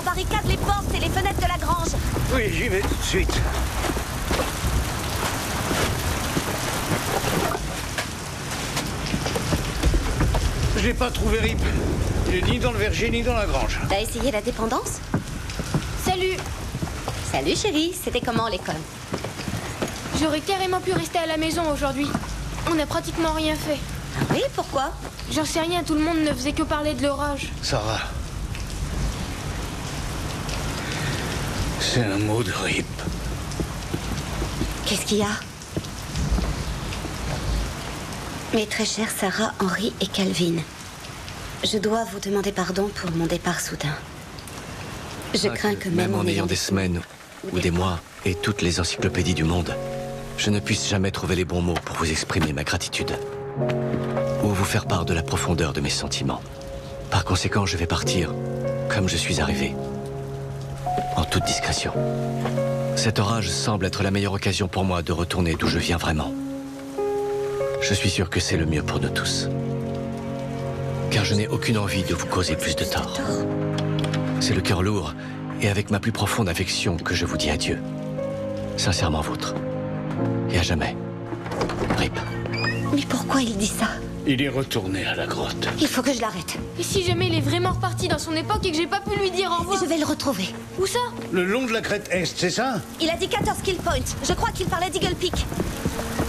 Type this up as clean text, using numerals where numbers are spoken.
barricade les portes et les fenêtres de la grange. Oui, j'y vais tout de suite. J'ai pas trouvé Rip. Il est ni dans le verger ni dans la grange. T'as essayé la dépendance? Salut! Salut chérie, c'était comment l'école? J'aurais carrément pu rester à la maison aujourd'hui. On n'a pratiquement rien fait. Ah oui, pourquoi? J'en sais rien, tout le monde ne faisait que parler de l'orage. Sarah. C'est un mot de Rip. Qu'est-ce qu'il y a? Mes très chers Sarah, Henri et Calvin, je dois vous demander pardon pour mon départ soudain. Je crains que même en ayant des semaines ou des mois et toutes les encyclopédies du monde, je ne puisse jamais trouver les bons mots pour vous exprimer ma gratitude ou vous faire part de la profondeur de mes sentiments. Par conséquent, je vais partir comme je suis arrivé, en toute discrétion. Cet orage semble être la meilleure occasion pour moi de retourner d'où je viens vraiment. Je suis sûr que c'est le mieux pour nous tous. Car je n'ai aucune envie de vous causer plus de tort. C'est le cœur lourd et avec ma plus profonde affection que je vous dis adieu. Sincèrement vôtre. Et à jamais. Rip. Mais pourquoi il dit ça? Il est retourné à la grotte. Il faut que je l'arrête. Et si jamais il est vraiment reparti dans son époque et que j'ai pas pu lui dire au revoir? Je vais le retrouver. Où ça? Le long de la crête est, c'est ça? Il a dit 14 kill points. Je crois qu'il parlait d'Eagle Peak.